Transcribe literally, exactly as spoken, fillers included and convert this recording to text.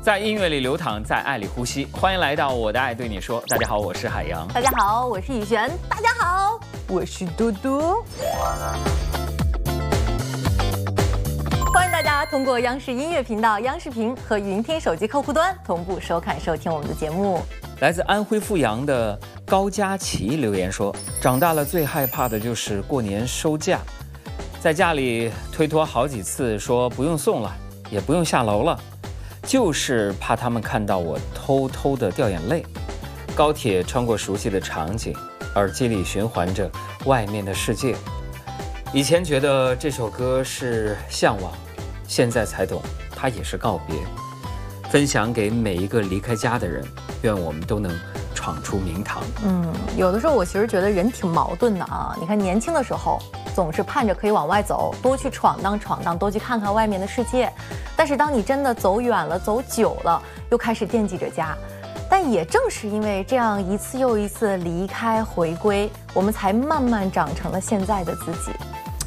在音乐里流淌，在爱里呼吸。欢迎来到我的爱对你说。大家好，我是海洋。 大家好，我是雨璇。大家好，我是嘟嘟。欢迎大家通过央视音乐频道、央视频和云听手机客户端同步收看收听我们的节目。 来自安徽阜阳的高佳琪留言说：长大了最害怕的就是过年收假，在家里推脱好几次，说不用送了，也不用下楼了，就是怕他们看到我偷偷的掉眼泪。高铁穿过熟悉的场景，耳机里循环着外面的世界。以前觉得这首歌是向往，现在才懂它也是告别。分享给每一个离开家的人，愿我们都能闯出名堂。 嗯，有的时候我其实觉得人挺矛盾的啊。你看年轻的时候总是盼着可以往外走，多去闯荡闯荡，多去看看外面的世界。但是当你真的走远了，走久了，又开始惦记着家。但也正是因为这样一次又一次离开回归，我们才慢慢长成了现在的自己。